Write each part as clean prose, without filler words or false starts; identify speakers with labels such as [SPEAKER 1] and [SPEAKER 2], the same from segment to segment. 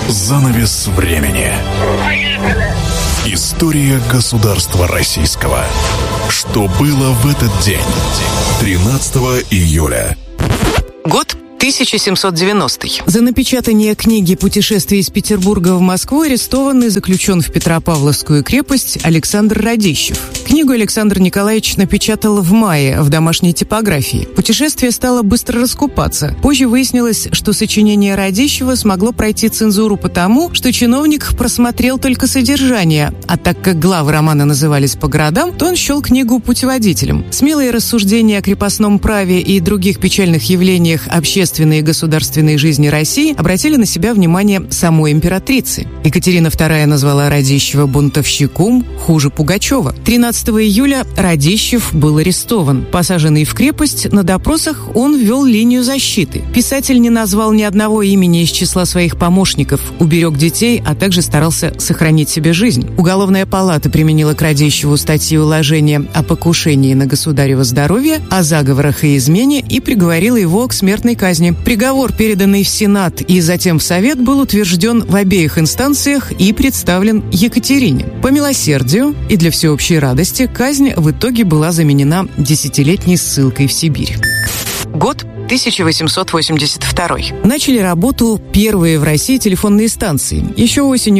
[SPEAKER 1] Занавес времени. История государства российского. Что было в этот день? 13 июля.
[SPEAKER 2] Год 1790-й.
[SPEAKER 3] За напечатание книги «Путешествие из Петербурга в Москву» арестован и заключен в Петропавловскую крепость Александр Радищев. Книгу Александр Николаевич напечатал в мае в домашней типографии. Путешествие стало быстро раскупаться. Позже выяснилось, что сочинение Радищева смогло пройти цензуру потому, что чиновник просмотрел только содержание, а так как главы романа назывались по городам, то он счел книгу путеводителем. Смелые рассуждения о крепостном праве и других печальных явлениях общественной и государственной жизни России обратили на себя внимание самой императрицы. Екатерина II назвала Радищева бунтовщиком, хуже Пугачева. 13 июля Радищев был арестован. Посаженный в крепость, на допросах он вел линию защиты. Писатель не назвал ни одного имени из числа своих помощников, уберег детей, а также старался сохранить себе жизнь. Уголовная палата применила к Радищеву статьи уложения о покушении на государево здоровье, о заговорах и измене и приговорила его к смертной казни. Приговор, переданный в Сенат и затем в Совет, был утвержден в обеих инстанциях и представлен Екатерине. По милосердию и для всеобщей радости казнь в итоге была заменена 10-летней ссылкой в Сибирь.
[SPEAKER 2] Год 1882.
[SPEAKER 3] Начали работу первые в России телефонные станции. Еще осенью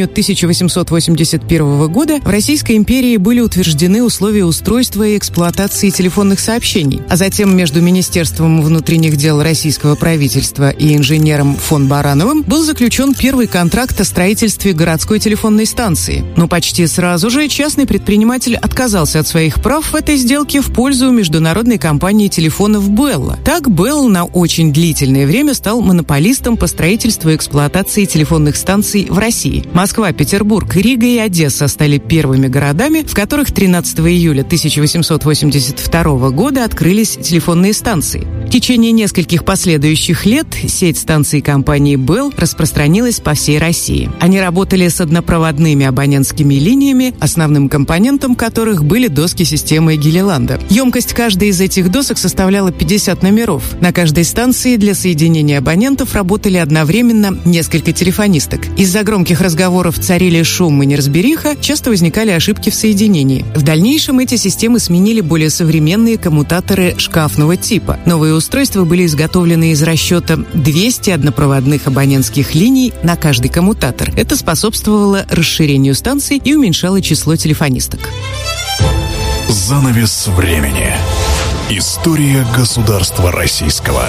[SPEAKER 3] 1881 года в Российской империи были утверждены условия устройства и эксплуатации телефонных сообщений, а затем между Министерством внутренних дел российского правительства и инженером фон Барановым был заключен первый контракт о строительстве городской телефонной станции. Но почти сразу же частный предприниматель отказался от своих прав в этой сделке в пользу международной компании телефонов Белла. Так Белл на очень длительное время стал монополистом по строительству и эксплуатации телефонных станций в России. Москва, Петербург, Рига и Одесса стали первыми городами, в которых 13 июля 1882 года открылись телефонные станции. В течение нескольких последующих лет сеть станций компании Bell распространилась по всей России. Они работали с однопроводными абонентскими линиями, основным компонентом которых были доски системы Гиллиланда. Емкость каждой из этих досок составляла 50 номеров. На каждой станции для соединения абонентов работали одновременно несколько телефонисток. Из-за громких разговоров царили шум и неразбериха, часто возникали ошибки в соединении. В дальнейшем эти системы сменили более современные коммутаторы шкафного типа. Новые устройства были изготовлены из расчета 200 однопроводных абонентских линий на каждый коммутатор. Это способствовало расширению станций и уменьшало число телефонисток.
[SPEAKER 1] Занавес времени. История государства российского.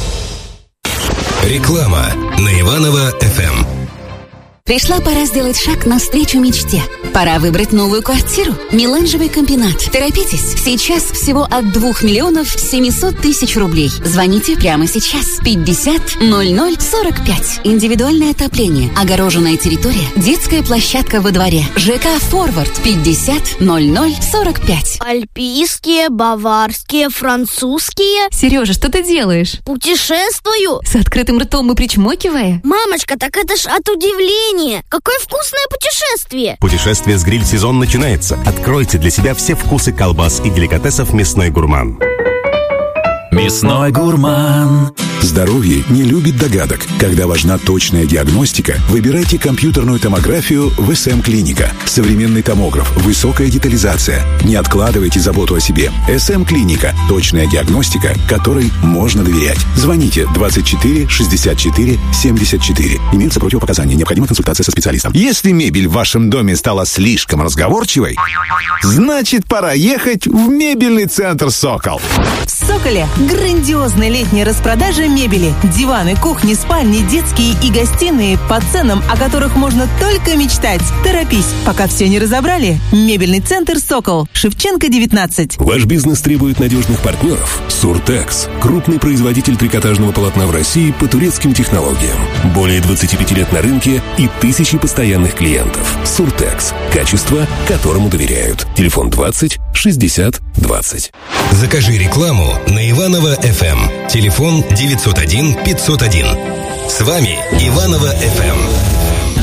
[SPEAKER 4] Реклама на Иваново-ФМ.
[SPEAKER 5] Пришла пора сделать шаг навстречу мечте. Пора выбрать новую квартиру. Меланжевый комбинат. Торопитесь. Сейчас всего от 2 миллионов 700 тысяч рублей. Звоните прямо сейчас. 50 00 45. Индивидуальное отопление. Огороженная территория. Детская площадка во дворе. ЖК «Форвард». 50 00 45.
[SPEAKER 6] Альпийские, баварские, французские.
[SPEAKER 7] Сережа, что ты делаешь?
[SPEAKER 6] Путешествую.
[SPEAKER 7] С открытым ртом и причмокивая?
[SPEAKER 6] Мамочка, так это ж от удивления. Какое вкусное путешествие!
[SPEAKER 8] Путешествие с гриль-сезон начинается. Откройте для себя все вкусы колбас и деликатесов «Мясной гурман».
[SPEAKER 9] Мясной гурман.
[SPEAKER 10] Здоровье не любит догадок. Когда важна точная диагностика, выбирайте компьютерную томографию в СМ-клиника. Современный томограф, высокая детализация. Не откладывайте заботу о себе. СМ-клиника. Точная диагностика, которой можно доверять. Звоните 24 64 74. Имеются противопоказания. Необходима консультация со специалистом.
[SPEAKER 11] Если мебель в вашем доме стала слишком разговорчивой, значит, пора ехать в мебельный центр «Сокол».
[SPEAKER 12] В «Соколе» грандиозная летняя распродажа мебели. Диваны, кухни, спальни, детские и гостиные по ценам, о которых можно только мечтать. Торопись, пока все не разобрали. Мебельный центр «Сокол». Шевченко, 19.
[SPEAKER 4] Ваш бизнес требует надежных партнеров? Суртекс. Крупный производитель трикотажного полотна в России по турецким технологиям. Более 25 лет на рынке и тысячи постоянных клиентов. Суртекс. Качество, которому доверяют. Телефон 20 60 20.
[SPEAKER 13] Закажи рекламу на Иваново-ФМ. Телефон 901 501. С вами Иваново-ФМ.